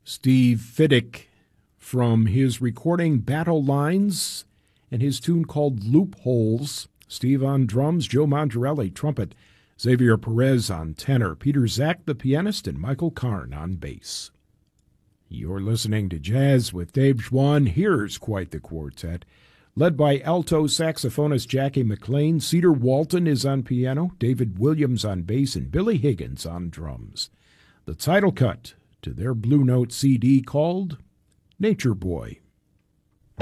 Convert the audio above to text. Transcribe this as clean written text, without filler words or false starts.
Steve Fiddick from his recording Battle Lines and his tune called Loopholes. Steve on drums, Joe Mondrelli, trumpet, Xavier Perez on tenor, Peter Zach the pianist, and Michael Karn on bass. You're listening to Jazz with Dave Schwann. Here's quite the quartet. Led by alto saxophonist Jackie McLean, Cedar Walton is on piano, David Williams on bass, and Billy Higgins on drums. The title cut to their Blue Note CD called Nature Boy.